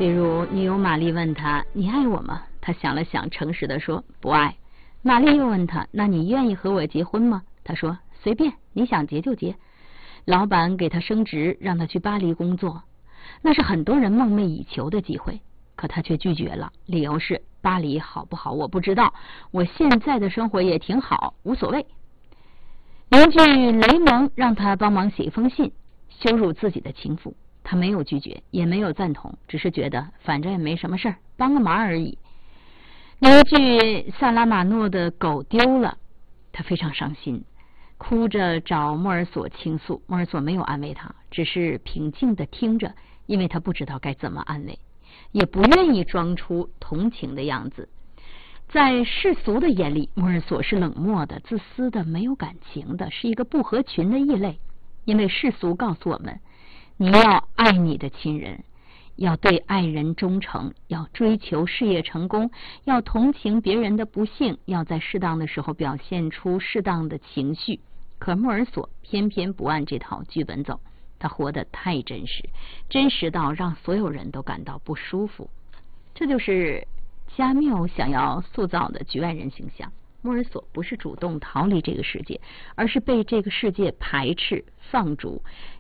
比如女友玛丽问他：“你爱我吗？”他想了想，诚实的说：“不爱。”玛丽又问他：“那你愿意和我结婚吗？”他说：“随便，你想结就结。”老板给他升职，让他去巴黎工作，那是很多人梦寐以求的机会，可他却拒绝了，理由是巴黎好不好我不知道，我现在的生活也挺好，无所谓。邻居雷蒙让他帮忙写一封信，羞辱自己的情妇，他没有拒绝，也没有赞同，只是觉得反正也没什么事儿，帮个忙而已。邻居萨拉马诺的狗丢了，他非常伤心，哭着找莫尔索倾诉。莫尔索没有安慰他，只是平静地听着，因为他不知道该怎么安慰，也不愿意装出同情的样子。在世俗的眼里，莫尔索是冷漠的、自私的、没有感情的，是一个不合群的异类。因为世俗告诉我们，你要爱你的亲人，要对爱人忠诚，要追求事业成功，要同情别人的不幸，要在适当的时候表现出适当的情绪。可莫尔索偏偏不按这套剧本走，他活得太真实，真实到让所有人都感到不舒服。这就是加缪想要塑造的局外人形象。莫尔索不是主动逃离这个世界，而是被这个世界排斥、放逐，